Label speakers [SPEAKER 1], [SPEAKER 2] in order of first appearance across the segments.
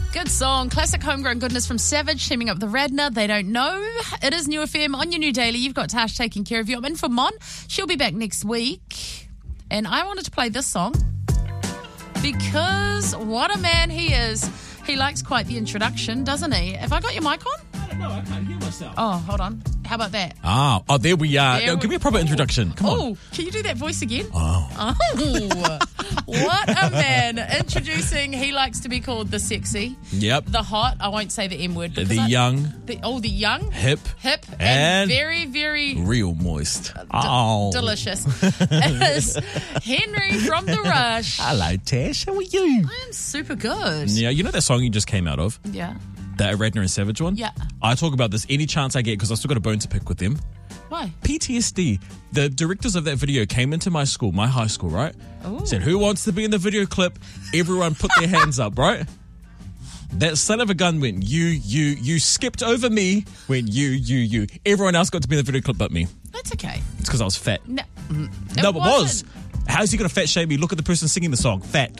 [SPEAKER 1] Good song. Classic homegrown goodness from Savage, teaming up with the Radner. They don't know. It is New FM on your new daily. You've got Tash taking care of you. I'm in for Mon. She'll be back next week. And I wanted to play this song because what a man he is. He likes quite the introduction, doesn't he? Have I got your mic on?
[SPEAKER 2] I don't know. I can't hear myself.
[SPEAKER 1] Oh, hold on. How about that?
[SPEAKER 2] Oh, there we are. Give me a proper introduction. Come on.
[SPEAKER 1] Oh, can you do that voice again?
[SPEAKER 2] Oh.
[SPEAKER 1] What a man. Introducing, he likes to be called the sexy.
[SPEAKER 2] Yep.
[SPEAKER 1] The hot, I won't say the M word.
[SPEAKER 2] The young.
[SPEAKER 1] The young.
[SPEAKER 2] Hip.
[SPEAKER 1] And very, very...
[SPEAKER 2] real moist.
[SPEAKER 1] Delicious. Is Henry from The Rush.
[SPEAKER 2] Hello, Tash. How are you?
[SPEAKER 1] I'm super good.
[SPEAKER 2] Yeah, you know that song you just came out of?
[SPEAKER 1] Yeah.
[SPEAKER 2] That Radner and Savage one?
[SPEAKER 1] Yeah.
[SPEAKER 2] I talk about this any chance I get because I've still got a bone to pick with them.
[SPEAKER 1] Why?
[SPEAKER 2] PTSD. The directors of that video came into my school, my high school, right?
[SPEAKER 1] Ooh.
[SPEAKER 2] Said, who wants to be in the video clip? Everyone put their hands up, right? That son of a gun went, you skipped over me, went you. Everyone else got to be in the video clip but me.
[SPEAKER 1] That's okay.
[SPEAKER 2] It's because I was fat.
[SPEAKER 1] No,
[SPEAKER 2] it was. How's he going to fat shame me? Look at the person singing the song. Fat.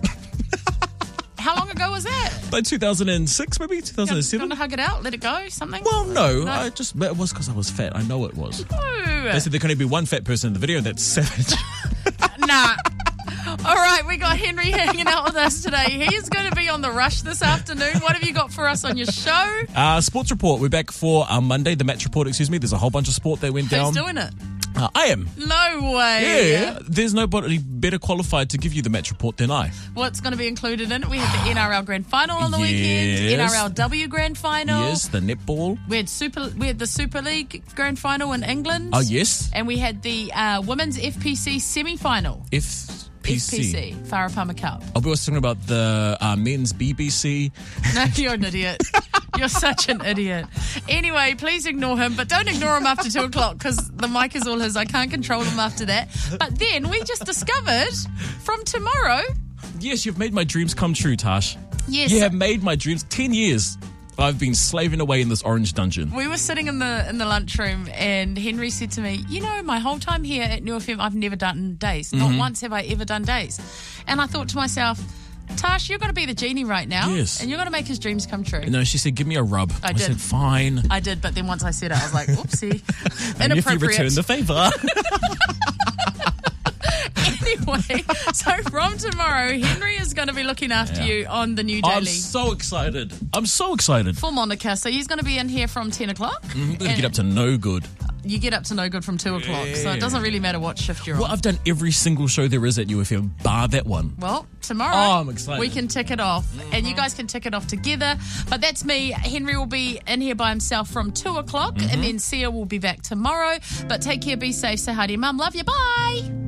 [SPEAKER 1] How long ago was that?
[SPEAKER 2] Like 2006, maybe 2007.
[SPEAKER 1] Gonna hug it out, let it go, something?
[SPEAKER 2] Well, no. It was because I was fat. I know it was.
[SPEAKER 1] No.
[SPEAKER 2] They said there can only be one fat person in the video, and that's Savage.
[SPEAKER 1] Nah. All right, we got Henry hanging out with us today. He is going to be on The Rush this afternoon. What have you got for us on your show?
[SPEAKER 2] Sports report. We're back for Monday, the match report, excuse me. There's a whole bunch of sport that went down.
[SPEAKER 1] Who's doing it?
[SPEAKER 2] I am.
[SPEAKER 1] No way.
[SPEAKER 2] Yeah, there's nobody better qualified to give you the match report than I.
[SPEAKER 1] What's going to be included in it? We had the NRL Grand Final on the weekend, NRLW Grand Final.
[SPEAKER 2] Yes, the netball.
[SPEAKER 1] We had the Super League Grand Final in England.
[SPEAKER 2] Oh, yes.
[SPEAKER 1] And we had the Women's FPC semi-final. FPC, Farah Cup.
[SPEAKER 2] I'll be talking about the men's BBC.
[SPEAKER 1] No, you're an idiot. You're such an idiot. Anyway, please ignore him, but don't ignore him after 2 o'clock because the mic is all his. I can't control him after that. But then we just discovered from tomorrow.
[SPEAKER 2] Yes, you've made my dreams come true, Tash.
[SPEAKER 1] Yes.
[SPEAKER 2] You have made my dreams. 10 years I've been slaving away in this orange dungeon.
[SPEAKER 1] We were sitting in the lunchroom and Henry said to me, you know, my whole time here at New FM, I've never done days. Not once have I ever done days. And I thought to myself, Tash, you're going to be the genie right now.
[SPEAKER 2] Yes.
[SPEAKER 1] And you're going to make his dreams come true.
[SPEAKER 2] No, she said, give me a rub. I
[SPEAKER 1] did.
[SPEAKER 2] said, fine.
[SPEAKER 1] I did, but then once I said it, I was like, whoopsie.
[SPEAKER 2] And if you return the favour.
[SPEAKER 1] Anyway, so from tomorrow, Henry is going to be looking after you on the new daily.
[SPEAKER 2] I'm so excited.
[SPEAKER 1] For Monica. So he's going to be in here from 10 o'clock.
[SPEAKER 2] We're going to get up to no good.
[SPEAKER 1] You get up to no good from 2 o'clock. So it doesn't really matter what shift you're on.
[SPEAKER 2] Well, I've done every single show there is at UFM, bar that one.
[SPEAKER 1] Well, tomorrow
[SPEAKER 2] I'm excited.
[SPEAKER 1] we can tick it off. And you guys can tick it off together. But that's me. Henry will be in here by himself from 2 o'clock. And then Sia will be back tomorrow. But take care, be safe, say hi to your mum. Love you, bye.